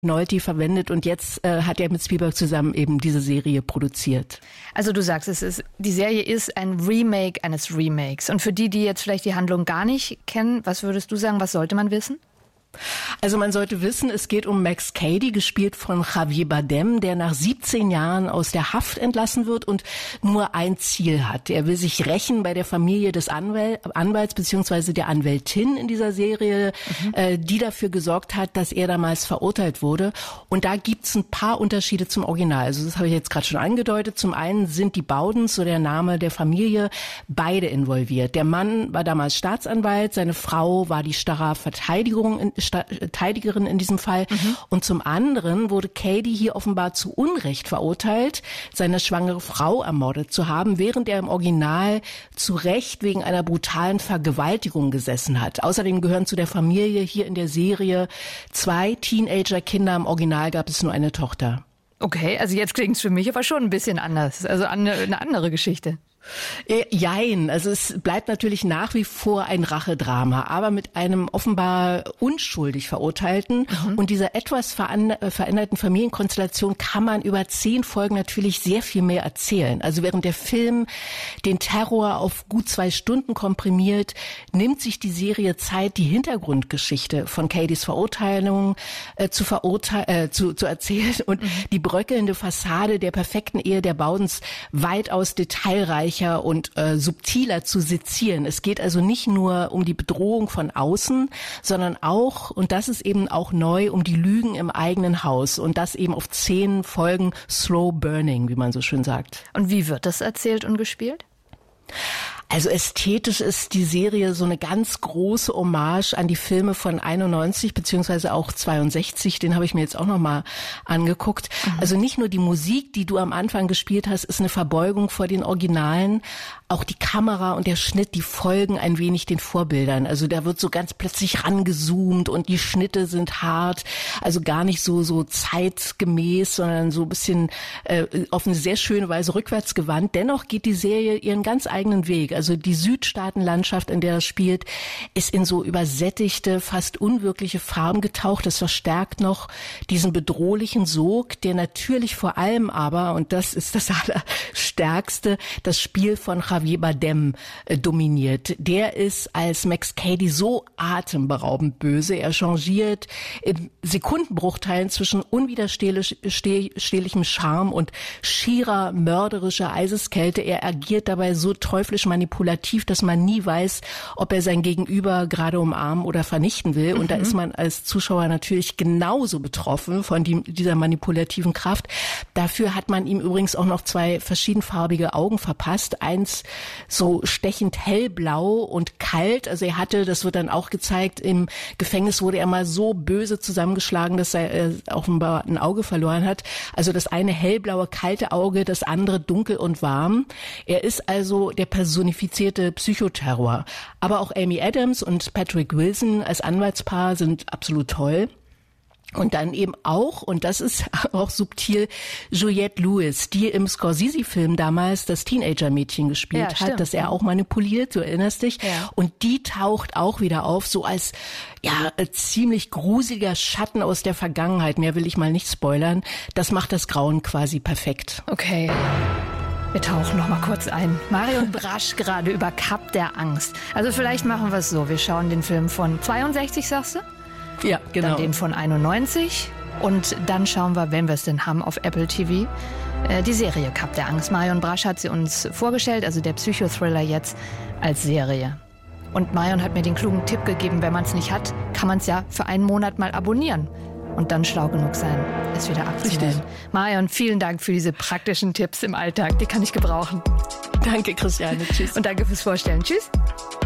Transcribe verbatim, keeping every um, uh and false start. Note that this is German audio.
Nolte verwendet und jetzt äh, hat er mit Spielberg zusammen eben diese Serie produziert. Also du sagst, es ist, die Serie ist ein Remake eines Remakes. Und für die, die jetzt vielleicht die Handlung gar nicht kennen, was würdest du sagen, was sollte man wissen? Also man sollte wissen, es geht um Max Cady, gespielt von Javier Bardem, der nach siebzehn Jahren aus der Haft entlassen wird und nur ein Ziel hat. Er will sich rächen bei der Familie des Anwal- Anwalts bzw. der Anwältin in dieser Serie, mhm. äh, die dafür gesorgt hat, dass er damals verurteilt wurde. Und da gibt's ein paar Unterschiede zum Original. Also das habe ich jetzt gerade schon angedeutet. Zum einen sind die Bowdens, so der Name der Familie, beide involviert. Der Mann war damals Staatsanwalt, seine Frau war die starre Verteidigung in Verteidigerin in diesem Fall. Mhm. Und zum anderen wurde Cady hier offenbar zu Unrecht verurteilt, seine schwangere Frau ermordet zu haben, während er im Original zu Recht wegen einer brutalen Vergewaltigung gesessen hat. Außerdem gehören zu der Familie hier in der Serie zwei Teenager-Kinder. Im Original gab es nur eine Tochter. Okay, also jetzt klingt es für mich aber schon ein bisschen anders. Also eine andere Geschichte. Jein, also es bleibt natürlich nach wie vor ein Rachedrama, aber mit einem offenbar unschuldig Verurteilten. Mhm. Und dieser etwas veränderten Familienkonstellation kann man über zehn Folgen natürlich sehr viel mehr erzählen. Also während der Film den Terror auf gut zwei Stunden komprimiert, nimmt sich die Serie Zeit, die Hintergrundgeschichte von Cadys Verurteilung äh, zu, verurte- äh, zu, zu erzählen und mhm. die bröckelnde Fassade der perfekten Ehe der Bowdens weitaus detailreich und äh, subtiler zu sezieren. Es geht also nicht nur um die Bedrohung von außen, sondern auch, und das ist eben auch neu, um die Lügen im eigenen Haus. Und das eben auf zehn Folgen Slow Burning, wie man so schön sagt. Und wie wird das erzählt und gespielt? Also ästhetisch ist die Serie so eine ganz große Hommage an die Filme von einundneunzig beziehungsweise auch zweiundsechzig, den habe ich mir jetzt auch nochmal angeguckt. Mhm. Also nicht nur die Musik, die du am Anfang gespielt hast, ist eine Verbeugung vor den Originalen, auch die Kamera und der Schnitt, die folgen ein wenig den Vorbildern. Also da wird so ganz plötzlich rangezoomt und die Schnitte sind hart, also gar nicht so so zeitgemäß, sondern so ein bisschen äh, auf eine sehr schöne Weise rückwärts gewandt. Dennoch geht die Serie ihren ganz eigenen Weg. Also die Südstaatenlandschaft, in der es spielt, ist in so übersättigte, fast unwirkliche Farben getaucht. Das verstärkt noch diesen bedrohlichen Sog, der natürlich vor allem aber, und das ist das Allerstärkste, das Spiel von Javier Bardem äh, dominiert. Der ist als Max Cady so atemberaubend böse. Er changiert in Sekundenbruchteilen zwischen unwiderstehlichem Charme und schierer, mörderischer Eiseskälte. Er agiert dabei so teuflisch manipulativ, dass man nie weiß, ob er sein Gegenüber gerade umarmen oder vernichten will. Und mhm. da ist man als Zuschauer natürlich genauso betroffen von die, dieser manipulativen Kraft. Dafür hat man ihm übrigens auch noch zwei verschiedenfarbige Augen verpasst. Eins so stechend hellblau und kalt. Also er hatte, das wird dann auch gezeigt, im Gefängnis wurde er mal so böse zusammengeschlagen, dass er äh, offenbar ein Auge verloren hat. Also das eine hellblaue, kalte Auge, das andere dunkel und warm. Er ist also der personifizierte Psychoterror. Aber auch Amy Adams und Patrick Wilson als Anwaltspaar sind absolut toll. Und dann eben auch, und das ist auch subtil, Juliette Lewis, die im Scorsese-Film damals das Teenager-Mädchen gespielt ja, hat, das er auch manipuliert, du erinnerst dich. Ja. Und die taucht auch wieder auf, so als ja ziemlich gruseliger Schatten aus der Vergangenheit. Mehr will ich mal nicht spoilern. Das macht das Grauen quasi perfekt. Okay. Wir tauchen noch mal kurz ein. Marion Brasch gerade über Kap der Angst. Also vielleicht machen wir es so. Wir schauen den Film von zweiundsechzig, sagst du? Ja, genau. Dann den von einundneunzig und dann schauen wir, wenn wir es denn haben, auf Apple T V, äh, die Serie Kap der Angst. Marion Brasch hat sie uns vorgestellt, also der Psychothriller jetzt als Serie. Und Marion hat mir den klugen Tipp gegeben, wenn man es nicht hat, kann man es ja für einen Monat mal abonnieren und dann schlau genug sein, es wieder abzunehmen. Marion, vielen Dank für diese praktischen Tipps im Alltag, die kann ich gebrauchen. Danke, Christiane. Tschüss. Und danke fürs Vorstellen. Tschüss.